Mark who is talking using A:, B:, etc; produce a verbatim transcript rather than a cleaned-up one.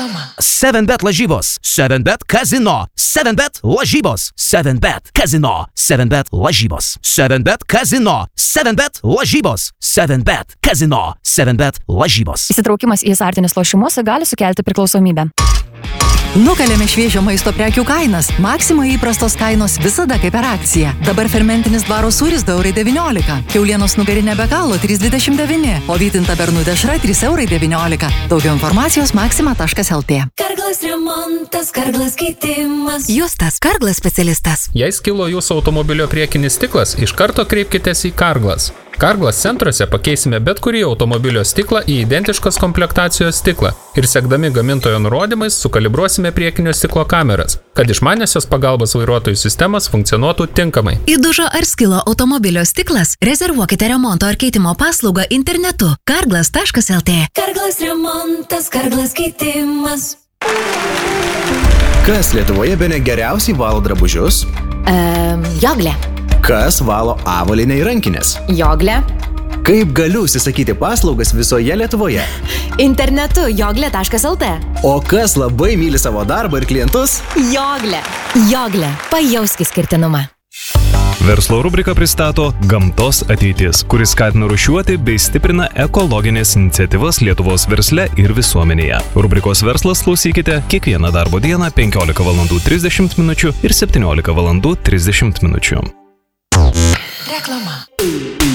A: Reklama. seven bet lažybos. seven bet kazino. seven bet lažybos. seven bet kazino. seven bet lažybos. seven bet kazino. seven bet lažybos. seven bet kazino. seven bet lažybos.
B: Įsitraukimas į azartinius lošimus gali sukelti priklausomybę.
C: Nukalėme šviežio maisto prekių kainas. Maxima įprastos kainos visada kaip per akciją. Dabar fermentinis dvaro sūris du eurai devyniolika. Kiaulienos nugarinė be galo trys dvidešimt devyni. O vytinta bernų dešra trys eurai devyniolika. Daugiau informacijos maxima taškas lt.
D: Karglas remontas, Karglas keitimas.
C: Justas, Karglas specialistas.
E: Jei skilo jūsų automobilio priekinis stiklas, iš karto kreipkitės į Karglas. Karglas centruose pakeisime bet kurį automobilio stiklą į identiškos komplektacijos stiklą ir sekdami gamintojo nurodymais sukalibruosime priekinio stiklo kameras, kad išmaniosios pagalbos vairuotojų sistemas funkcionuotų tinkamai.
F: Įdužo ar skilo automobilio stiklas? Rezervuokite remonto ar keitimo paslaugą internetu karglas taškas lt.
D: Karglas remontas, Karglas keitimas.
G: Kas Lietuvoje bene geriausiai valo drabužius?
H: Um, joglė.
G: Kas valo avalynę ir rankinės?
H: Joglė.
G: Kaip galiu užsisakyti paslaugas visoje Lietuvoje?
H: Internetu joglė taškas lt.
G: O kas labai myli savo darbą ir klientus?
H: Joglė. Joglė. Pajausk išskirtinumą.
I: Verslo rubrika pristato Gamtos ateitis, kuris skatina rūšiuoti bei stiprina ekologinės iniciatyvas Lietuvos versle ir visuomenėje. Rubrikos Verslas klausykite kiekvieną darbo dieną penkiolika valandų trisdešimt minučių ir septyniolika valandų trisdešimt minučių.
A: Reklama.